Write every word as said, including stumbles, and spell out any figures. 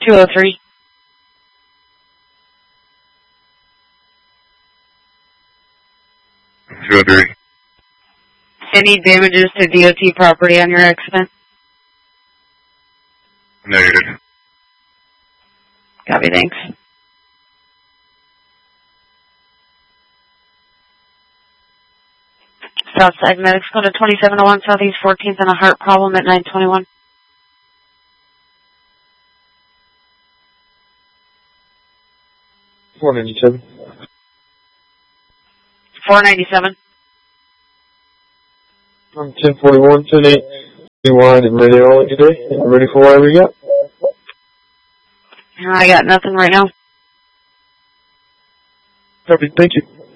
two oh three. two oh three. Any damages to D O T property on your accident? Negative. Copy, thanks. Southside Medics, go to twenty-seven oh one Southeast fourteenth and a heart problem at nine twenty-one. four ninety-seven. four ninety-seven. I'm ten forty-one, ten eight, wide and ready all today. Ready for whatever we got? I got nothing right now. Copy, thank you.